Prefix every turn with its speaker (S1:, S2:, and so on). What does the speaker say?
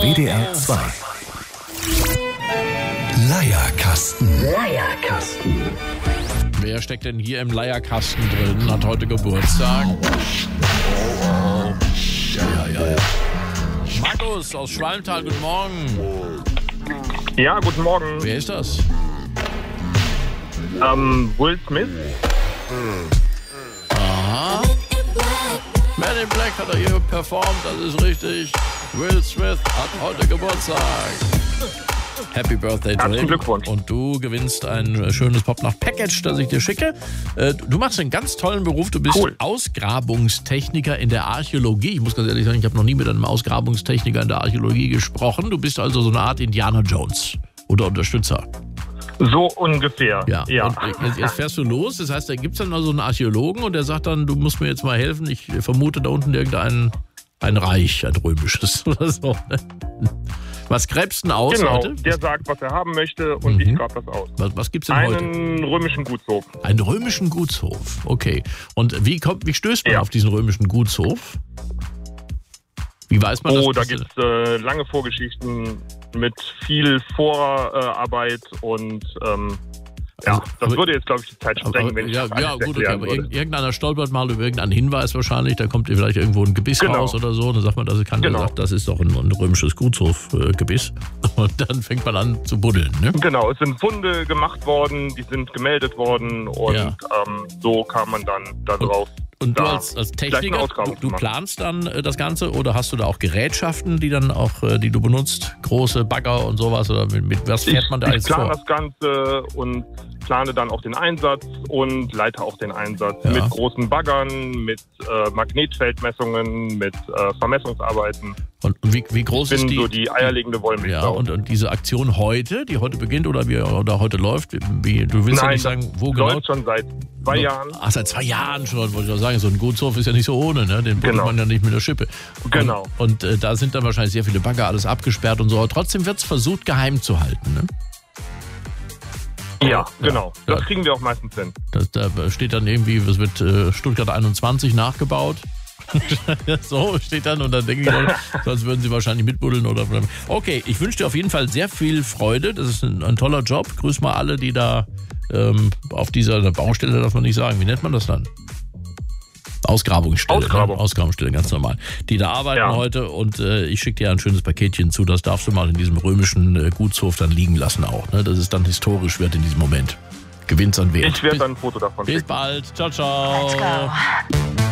S1: WDR 2. Leierkasten.
S2: Wer steckt denn hier im Leierkasten drin? Hat heute Geburtstag. Ja. Markus aus Schwalmtal, guten Morgen.
S3: Ja, guten Morgen.
S2: Wer ist das?
S3: Will Smith.
S2: Aha. Man in Black hat er hier performt, das ist richtig. Will Smith hat heute Geburtstag. Happy Birthday to
S3: Herzlichen
S2: him.
S3: Glückwunsch.
S2: Und du gewinnst ein schönes Pop-Nacht-Package, das ich dir schicke. Du machst einen ganz tollen Beruf. Du bist
S3: Cool.
S2: Ausgrabungstechniker in der Archäologie. Ich muss ganz ehrlich sagen, ich habe noch nie mit einem Ausgrabungstechniker in der Archäologie gesprochen. Du bist also so eine Art Indiana Jones oder Unterstützer.
S3: So ungefähr.
S2: Ja.
S3: Ja.
S2: Und jetzt fährst du los. Das heißt, da gibt es dann also einen Archäologen und der sagt dann, du musst mir jetzt mal helfen. Ich vermute da unten ein Reich, ein römisches oder so. Was gräbst du denn aus
S3: Genau,
S2: heute?
S3: der sagt, was er haben möchte und ich grab das aus.
S2: Was gibt's denn heute?
S3: Einen römischen Gutshof.
S2: Einen römischen Gutshof, okay. Und wie stößt man auf diesen römischen Gutshof? Wie weiß man das?
S3: Da gibt es lange Vorgeschichten mit viel Vorarbeit und das würde jetzt, glaube ich, die Zeit sprengen, wenn ich das alles
S2: gut, okay,
S3: erklären
S2: aber
S3: würde.
S2: irgendeiner stolpert mal über irgendeinen Hinweis wahrscheinlich, da kommt vielleicht irgendwo ein Gebiss raus oder so, dann sagt man, das ist doch ein römisches Gutshofgebiss und dann fängt man an zu buddeln, ne?
S3: Genau, es sind Funde gemacht worden, die sind gemeldet worden und so kam man dann da drauf.
S2: Und du als Techniker, du planst dann das Ganze oder hast du da auch Gerätschaften, die du benutzt? Große Bagger und sowas? Oder mit was fährt man da jetzt vor?
S3: Ich plane das Ganze und plane dann auch den Einsatz und leite auch den Einsatz mit großen Baggern, mit Magnetfeldmessungen, mit Vermessungsarbeiten.
S2: Und wie groß ist die?
S3: Ich bin so die eierlegende Wollmilchsau.
S2: Ja, und diese Aktion heute, die heute beginnt oder heute läuft, du willst ja nicht sagen, wo genau?
S3: Läuft schon seit 2 Jahren.
S2: Ach, seit 2 Jahren schon, wollte ich doch sagen. So ein Gutshof ist ja nicht so ohne, ne? Den buddelt man ja nicht mit der Schippe.
S3: Genau.
S2: Und da sind dann wahrscheinlich sehr viele Bagger, alles abgesperrt und so. Aber trotzdem wird es versucht, geheim zu halten, ne?
S3: Ja, genau. Das kriegen wir auch meistens hin.
S2: Da steht dann irgendwie, es wird Stuttgart 21 nachgebaut. So steht dann und dann denke ich, sonst würden sie wahrscheinlich mitbuddeln oder. Okay, ich wünsche dir auf jeden Fall sehr viel Freude. Das ist ein toller Job. Grüß mal alle, die da auf dieser Baustelle, darf man nicht sagen. Wie nennt man das dann? Ausgrabungsstelle. Ausgrabungsstelle, ganz normal. Die da arbeiten heute und ich schicke dir ein schönes Paketchen zu. Das darfst du mal in diesem römischen Gutshof dann liegen lassen auch. Ne? Das ist dann historisch wert in diesem Moment. Gewinnt's an Wert.
S3: Ich werde dann ein Foto davon
S2: Bis bald. Ciao, ciao.
S4: Let's go.